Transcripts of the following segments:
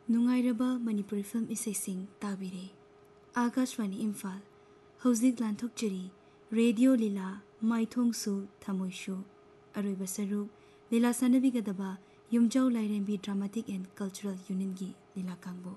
नुंगाइरबा Manipuri film इसेसिंग ताबिरे Akashvani Imphal हौजिक लांथोकचरी radio लीला माइथोंसु थमोइसु अरोइबा सरुक लीला सानबिगदबा युमजाउ लाइरेंबी dramatic and cultural union की लीला कांगबो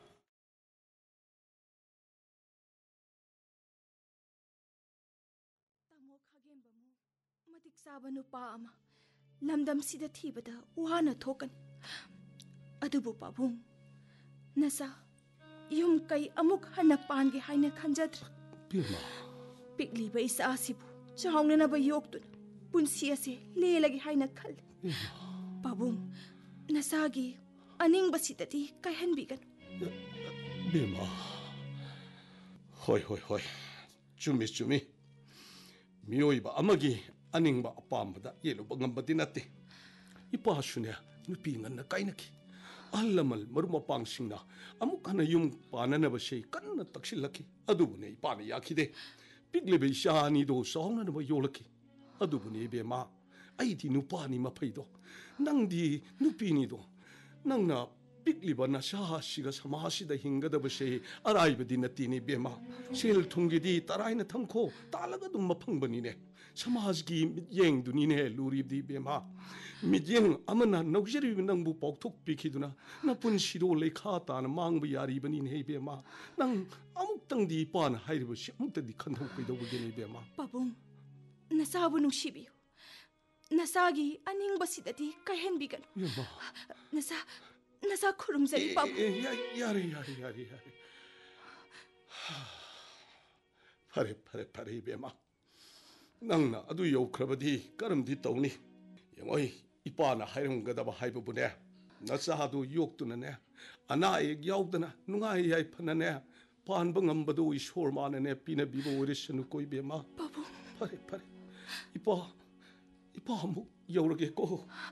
तमो खगेंबमु मतिक साबा नुपा अमा लमदम सिदा थीबदा वाना थोकन अदुबु पाबुंग नसा युम कई अमुक हन्न पानगे हाइने खंजद्र बिरमा पिकलीबा इसा आसिबु चाउननबा योक्तुन पुंसी असे लेलगे हाइने खल पाबुंग नसागी अनिंगबा सिदती कहनबिगन बिरमा होय होय होय चुमी चुमी मियोइबा अमगी अनिंगबा अपामबदा येलुबा ngambadi natte ipasune nupi nganna kainaki अल्लमल मरुमपांगसिंगना अमुक हना युम पाननबा से कन्न तक्सिलकी अदुबुने इपाने याखिदे पिगलेबे इशानी दो सौंगनबा योलकी अदुबुने बेमा आइदि नुपानी मफैदो नंदी नुपीनी दो नंगना पिगलिबा नशासिगा समासिदा हिंगदबसे अराइबदि नतीनी बेमा सेल थुंगिदी तराइना थंखो तालगा दुम मफंगबनीने समाजगी मियेंगदुनीने लुरिबदी बेमा मियेंग अमना नौजरिब नंगबु पौथोक पिखिदुना नपुनसिरो लेखा तान मांगब यारिबनीने बेमा नंग अमुक्तंगदी पान हाइरिबसि अमुक्तदि खंथौकैदौबगेने बेमा पाबुंग नसाबु नुसिबियु नसागी अनिंगबसिदती कहनबिगन नसा खुरुमजरी पाबु यारे यारे यारे यारे फरे फरे फरे बेमा नंगना अदु यौख्रबदी करमदी तौनी यंगोई इपाना हाइरमगदबा हाइबबुने नचादु योक्तुनने अना एक याउदना नुंगाई याइ फनने पानबा ngambadu ईश्वर मानने पिना बिबो ओरिसनु कोई बेमा पाबु फरे फरे इपा इपा हम यौरगे को